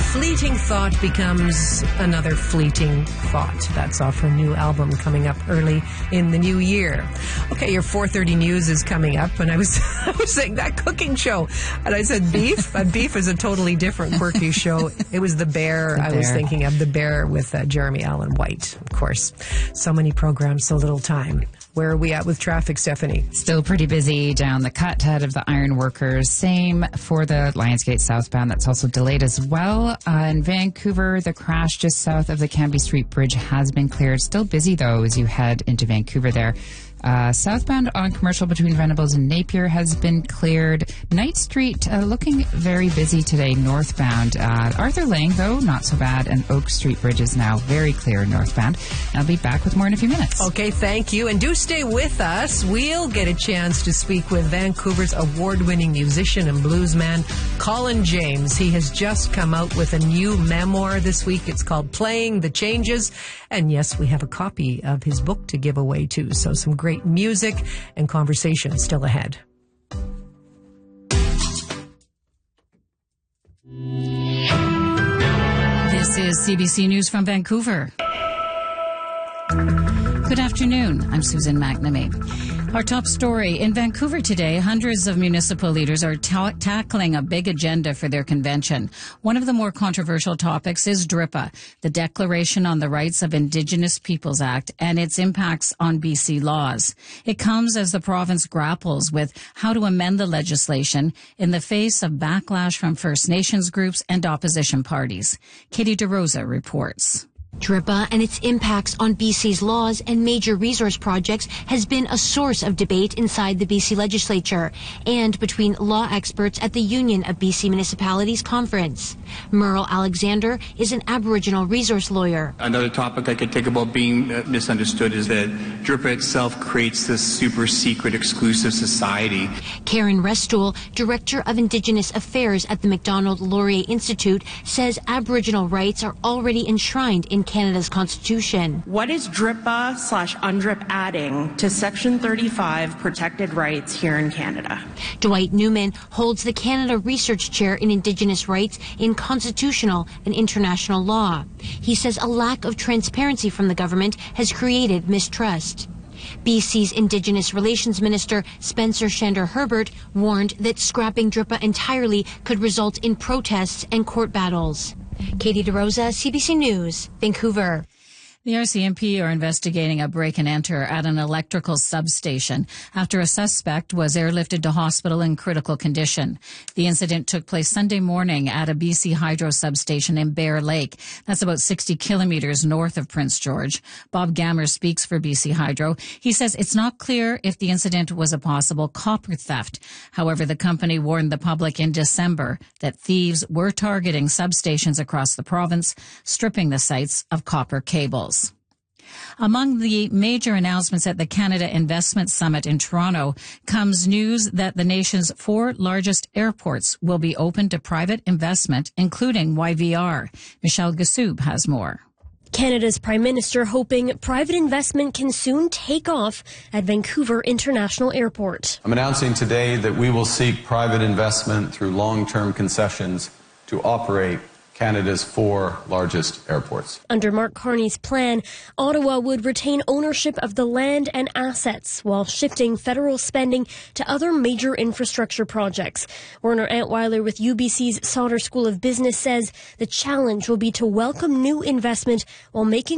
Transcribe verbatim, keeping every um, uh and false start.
fleeting thought becomes another fleeting thought. That's off her new album coming up early in the new year. Okay, your four thirty news is coming up, and I was I was saying that cooking show, and I said beef. uh, beef is a totally different, quirky show. It was The Bear. The I Bear. was thinking of The Bear with uh, Jeremy Allen White, of course. So many programs, so little time. Where are we at with traffic, Stephanie? Still pretty busy down the cut head of the Iron Workers. Same for the Lionsgate southbound. That's also delayed as well. Uh, in Vancouver, the crash just south of the Cambie Street Bridge has been cleared. Still busy, though, as you head into Vancouver there. Uh, southbound on Commercial between Venables and Napier has been cleared. Knight Street uh, looking very busy today northbound. Uh, Arthur Lang, though, not so bad. And Oak Street Bridge is now very clear northbound. I'll be back with more in a few minutes. Okay, thank you. And do stay with us. We'll get a chance to speak with Vancouver's award-winning musician and bluesman, Colin James. He has just come out with a new memoir this week. It's called Playing the Changes. And yes, we have a copy of his book to give away, too. So some great music and conversation still ahead. This is C B C News from Vancouver. Good afternoon. I'm Susan McNamee. Our top story. In Vancouver today, hundreds of municipal leaders are ta- tackling a big agenda for their convention. One of the more controversial topics is DRIPA, the Declaration on the Rights of Indigenous Peoples Act, and its impacts on B C laws. It comes as the province grapples with how to amend the legislation in the face of backlash from First Nations groups and opposition parties. Katie DeRosa reports. DRIPA and its impacts on B C's laws and major resource projects has been a source of debate inside the B C legislature and between law experts at the Union of B C Municipalities Conference. Merle Alexander is an Aboriginal resource lawyer. Another topic I could think about being misunderstood is that DRIPA itself creates this super secret exclusive society. Karen Restool, Director of Indigenous Affairs at the Macdonald Laurier Institute, says Aboriginal rights are already enshrined in Canada's Constitution. What is DRIPA slash UNDRIP adding to Section thirty-five protected rights here in Canada? Dwight Newman holds the Canada Research Chair in Indigenous Rights in Constitutional and International Law. He says a lack of transparency from the government has created mistrust. B C's Indigenous Relations Minister Spencer Shander Herbert warned that scrapping DRIPA entirely could result in protests and court battles. Katie DeRosa, C B C News, Vancouver. The R C M P are investigating a break and enter at an electrical substation after a suspect was airlifted to hospital in critical condition. The incident took place Sunday morning at a B C Hydro substation in Bear Lake. That's about sixty kilometers north of Prince George. Bob Gammer speaks for B C Hydro. He says it's not clear if the incident was a possible copper theft. However, the company warned the public in December that thieves were targeting substations across the province, stripping the sites of copper cables. Among the major announcements at the Canada Investment Summit in Toronto comes news that the nation's four largest airports will be open to private investment, including Y V R. Michelle Gassoub has more. Canada's Prime Minister hoping private investment can soon take off at Vancouver International Airport. I'm announcing today that we will seek private investment through long-term concessions to operate Canada's four largest airports. Under Mark Carney's plan, Ottawa would retain ownership of the land and assets while shifting federal spending to other major infrastructure projects. Werner Antweiler with U B C's Sauder School of Business says the challenge will be to welcome new investment while making